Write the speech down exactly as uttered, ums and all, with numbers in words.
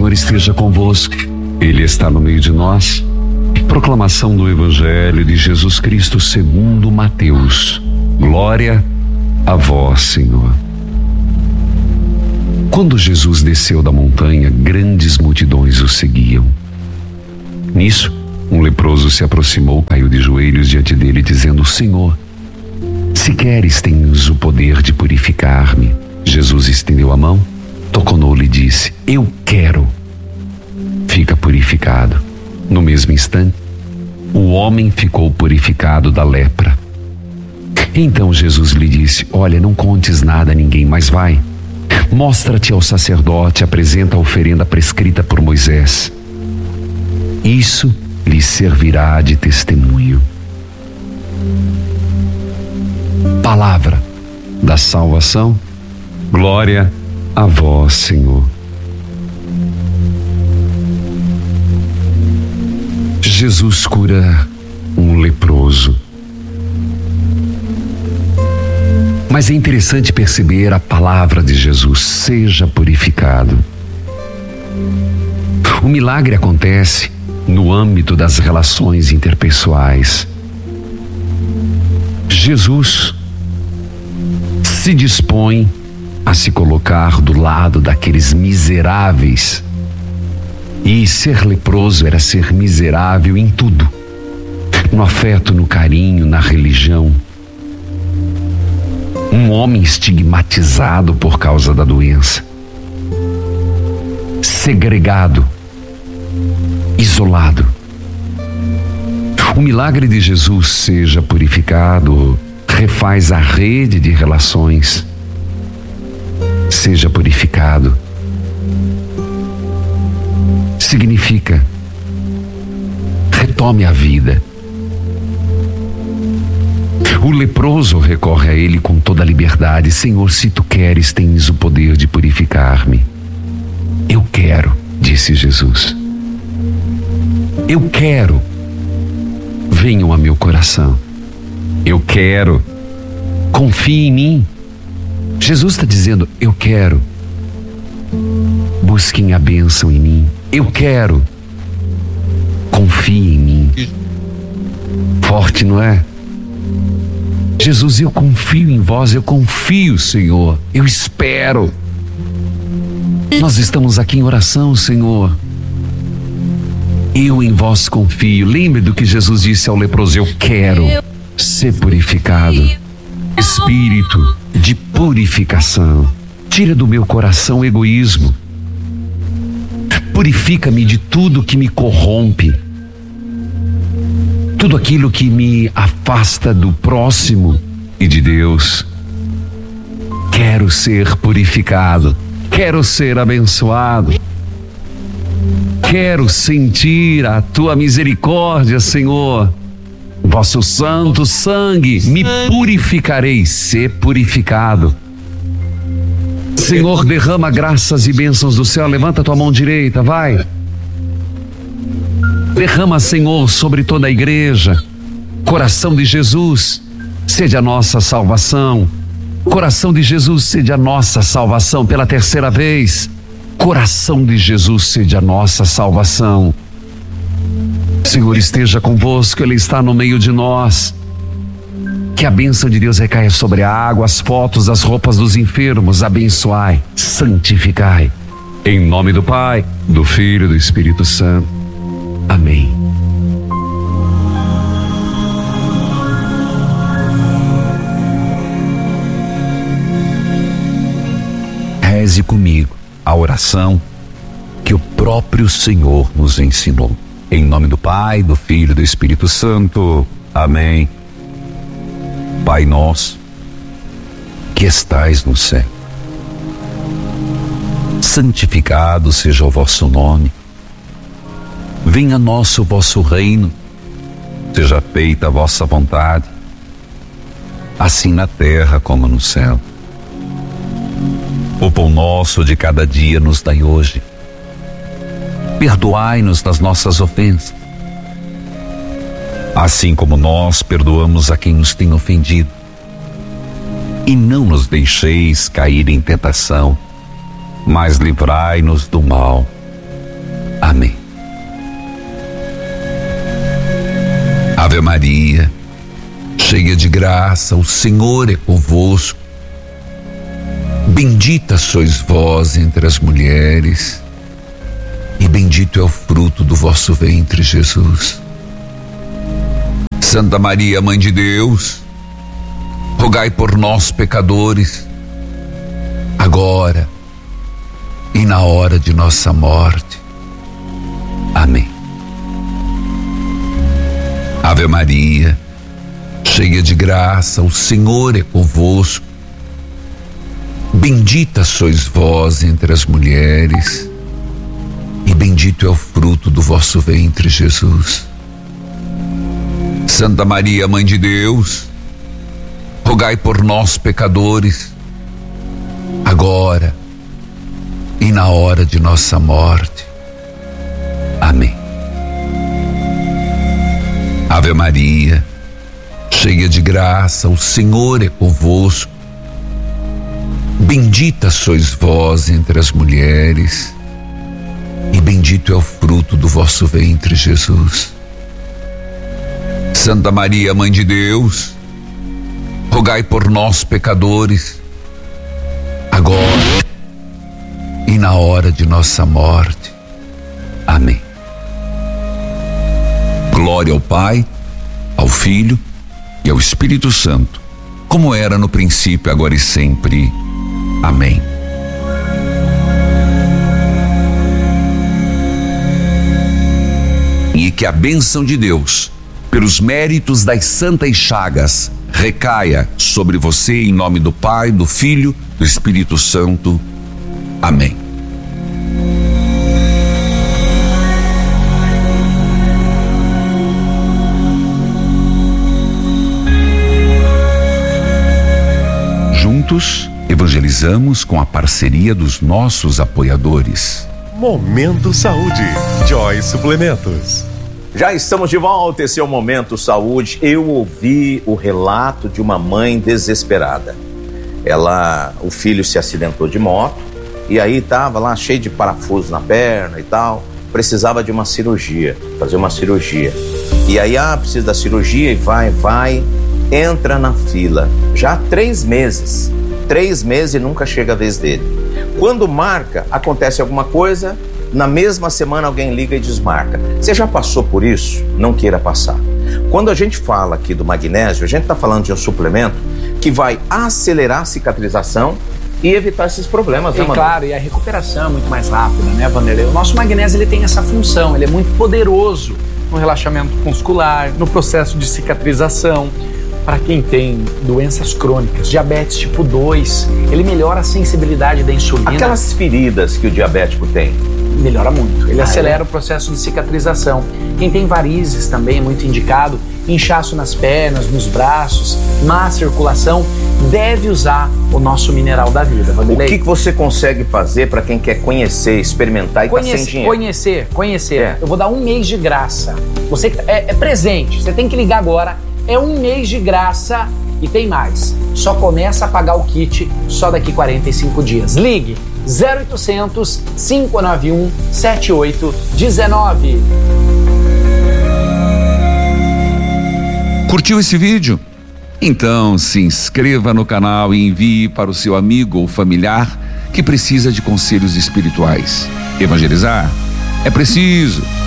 Senhor esteja convosco. Ele está no meio de nós. Proclamação do Evangelho de Jesus Cristo segundo Mateus. Glória a vós, Senhor. Quando Jesus desceu da montanha, grandes multidões o seguiam. Nisso, um leproso se aproximou, caiu de joelhos diante dele, dizendo: Senhor, se queres, tens o poder de purificar-me. Jesus estendeu a mão, tocou nele e disse: Eu quero. Fica purificado. No mesmo instante, o homem ficou purificado da lepra. Então Jesus lhe disse: Olha, não contes nada a ninguém, mas vai, mostra-te ao sacerdote, apresenta a oferenda prescrita por Moisés. Isso lhe servirá de testemunho. Palavra da salvação. Glória a vós, Senhor. Jesus cura um leproso. Mas é interessante perceber a palavra de Jesus: seja purificado. O milagre acontece no âmbito das relações interpessoais. Jesus se dispõe a se colocar do lado daqueles miseráveis. E ser leproso era ser miserável em tudo: no afeto, no carinho, na religião. Um homem estigmatizado por causa da doença, segregado, isolado. O milagre de Jesus, seja purificado, refaz a rede de relações. Seja purificado significa retome a vida. O leproso recorre a ele com toda a liberdade: Senhor, se tu queres, tens o poder de purificar-me. Eu quero, disse Jesus. Eu quero. Venham a meu coração. Eu quero. Confie em mim. Jesus está dizendo: eu quero. Busquem a bênção em mim. Eu quero. Confie em mim. Forte, não é? Jesus, eu confio em vós, eu confio, Senhor. Eu espero. Nós estamos aqui em oração, Senhor. Eu em vós confio. Lembre do que Jesus disse ao leproso: eu quero ser purificado. Espírito de purificação, tira do meu coração o egoísmo. Purifica-me de tudo que me corrompe, tudo aquilo que me afasta do próximo e de Deus. Quero ser purificado, quero ser abençoado, quero sentir a tua misericórdia, Senhor. Vosso santo sangue me purificarei, ser purificado. Senhor, derrama graças e bênçãos do céu. Levanta tua mão direita, vai. Derrama, Senhor, sobre toda a igreja. Coração de Jesus, sede a nossa salvação. Coração de Jesus, sede a nossa salvação. Pela terceira vez, coração de Jesus, sede a nossa salvação. Senhor esteja convosco, Ele está no meio de nós. Que a bênção de Deus recaia sobre a água, as fotos, as roupas dos enfermos. Abençoai, santificai. Em nome do Pai, do Filho e do Espírito Santo. Amém. Reze comigo a oração que o próprio Senhor nos ensinou. Em nome do Pai, do Filho e do Espírito Santo. Amém. Pai nosso, que estais no céu, santificado seja o vosso nome. Venha a nós o vosso reino. Seja feita a vossa vontade, assim na terra como no céu. O pão nosso de cada dia nos dai hoje. Perdoai-nos das nossas ofensas, assim como nós perdoamos a quem nos tem ofendido. E não nos deixeis cair em tentação, mas livrai-nos do mal. Amém. Ave Maria, cheia de graça, o Senhor é convosco. Bendita sois vós entre as mulheres, e bendito é o fruto do vosso ventre, Jesus. Santa Maria, Mãe de Deus, rogai por nós, pecadores, agora e na hora de nossa morte. Amém. Ave Maria, cheia de graça, o Senhor é convosco. Bendita sois vós entre as mulheres, e bendito é o fruto do vosso ventre, Jesus. Santa Maria, Mãe de Deus, rogai por nós, pecadores, agora e na hora de nossa morte. Amém. Ave Maria, cheia de graça, o Senhor é convosco. Bendita sois vós entre as mulheres, e bendito é o fruto do vosso ventre, Jesus. Santa Maria, Mãe de Deus, rogai por nós, pecadores, agora e na hora de nossa morte. Amém. Glória ao Pai, ao Filho e ao Espírito Santo, como era no princípio, agora e sempre. Amém. E que a bênção de Deus, pelos méritos das santas chagas, recaia sobre você em nome do Pai, do Filho, do Espírito Santo. Amém. Juntos, evangelizamos com a parceria dos nossos apoiadores. Momento Saúde, Joy Suplementos. Já estamos de volta, esse é o Momento Saúde. Eu ouvi o relato de uma mãe desesperada. Ela, o filho se acidentou de moto e aí estava lá cheio de parafuso na perna e tal, precisava de uma cirurgia, fazer uma cirurgia. E aí, ah, precisa da cirurgia e vai, vai, entra na fila. Já há três meses, três meses e nunca chega a vez dele. Quando marca, acontece alguma coisa, na mesma semana alguém liga e desmarca. Você já passou por isso? Não queira passar. Quando a gente fala aqui do magnésio, a gente está falando de um suplemento que vai acelerar a cicatrização e evitar esses problemas, né, E claro, e a recuperação é muito mais rápida, né, Vanderlei? O nosso magnésio, ele tem essa função, ele é muito poderoso no relaxamento muscular, no processo de cicatrização. Para quem tem doenças crônicas, diabetes tipo dois, ele melhora a sensibilidade da insulina. Aquelas feridas que o diabético tem. Melhora muito, ele ah, acelera é? o processo de cicatrização. Quem tem varizes também é muito indicado, inchaço nas pernas, nos braços, má circulação, deve usar o nosso mineral da vida, Vanderlei. O que, que você consegue fazer para quem quer conhecer, experimentar e Conhece, tá sem dinheiro? Conhecer, conhecer. É. Eu vou dar um mês de graça. Você é, é presente, você tem que ligar agora. É um mês de graça e tem mais. Só começa a pagar o kit só daqui quarenta e cinco dias. Ligue zero oitocentos, cinco nove um, sete oito um nove. Curtiu esse vídeo? Então se inscreva no canal e envie para o seu amigo ou familiar que precisa de conselhos espirituais. Evangelizar é preciso.